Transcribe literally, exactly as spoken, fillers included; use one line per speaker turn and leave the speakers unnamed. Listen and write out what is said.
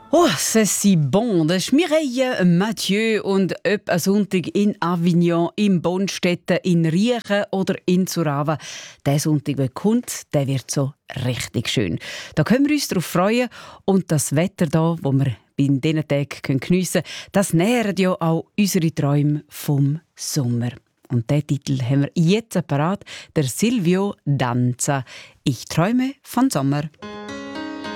Oh, c'est si bon. Das ist Mireille Mathieu und ob ein Sonntag in Avignon, in Bonstetten, in Riechen oder in Zurava. Der Sonntag, der kommt, der wird so richtig schön. Da können wir uns darauf freuen. Und das Wetter da, wo wir in diesen Tagen geniessen können, das nähert ja auch unsere Träume vom Sommer. Und diesen Titel haben wir jetzt parat, der Silvio Danza. Ich träume von Sommer.